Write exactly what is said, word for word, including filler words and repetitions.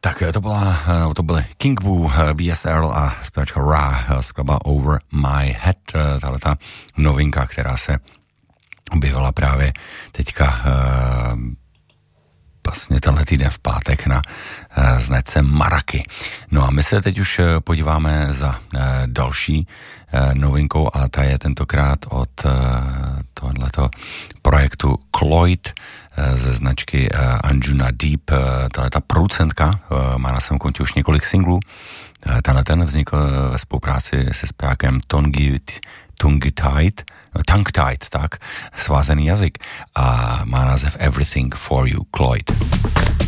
Tak to byla, no, to byly King Boo, B S L a zpěvačka Ra, skladba Over My Head, tahle ta novinka, která se objevila právě teďka vlastně tenhle týden v pátek na značce Maraky. No a my se teď už podíváme za další novinkou a ta je tentokrát od tohoto projektu Cloyd ze značky Anjuna Deep. Tahleta producentka má na svém kontě už několik singlů. Tenhle ten vznikl ve spolupráci se zpěvákem Tongi Tongue Tied, no, Tongue Tied, tak, svázaný jazyk, a má název Everything for You, Cloyd.